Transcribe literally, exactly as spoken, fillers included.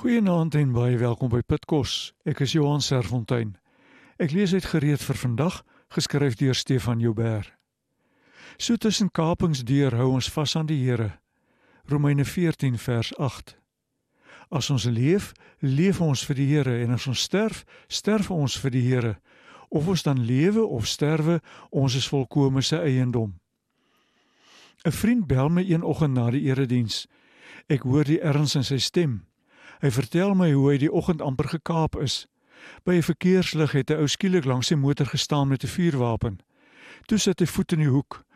Goeienaand en baie welkom by Pitkos. Ek is Johan Serfontein. Ek lees uit Gereed vir vandag, geskryf deur Stefan Joubert. So tussen kapings deur hou ons vas aan die Here. Romeine veertien vers agt. As ons leef, leef ons vir die Here, en as ons sterf, sterf ons vir die Here. Of ons dan lewe of sterwe, ons is volkome sy eiendom. 'n Vriend bel my een oggend na die erediens. Ek hoor die erns in sy stem. Hy vertel my hoe hy die oggend amper gekaap is. By 'n verkeerslig het 'n ou skielik langs sy motor gestaan met 'n vuurwapen. Toe sit hy voet in die hoek.